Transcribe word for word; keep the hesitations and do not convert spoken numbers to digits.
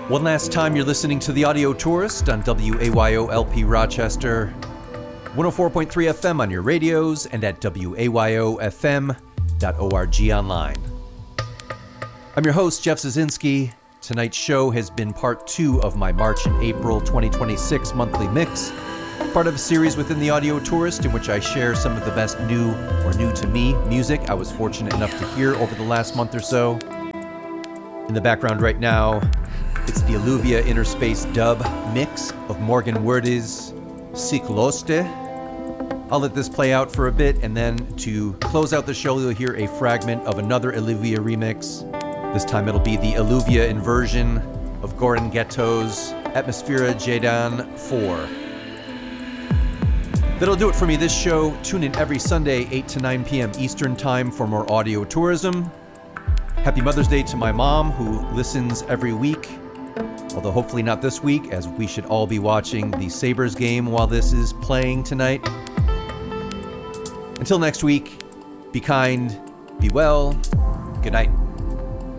One last time, you're listening to The Audio Tourist on W A Y O L P Rochester, one oh four point three F M on your radios, and at W A Y O F M dot org online. I'm your host, Jeff Zazinski. Tonight's show has been part two of my March and April twenty twenty-six monthly mix, part of a series within The Audio Tourist in which I share some of the best new or new to me music I was fortunate enough to hear over the last month or so. In the background right now, it's the Alluvia Interspace dub mix of Morgan Werde's Cicloste. I'll let this play out for a bit, and then to close out the show, you'll hear a fragment of another Alluvia remix. This time it'll be the Alluvia inversion of Goran Ghetto's Atmosfera Jadon four. That'll do it for me this show. Tune in every Sunday, eight to nine p.m. Eastern Time for more audio tourism. Happy Mother's Day to my mom, who listens every week. Although hopefully not this week, as we should all be watching the Sabres game while this is playing tonight. Until next week, be kind, be well, good night.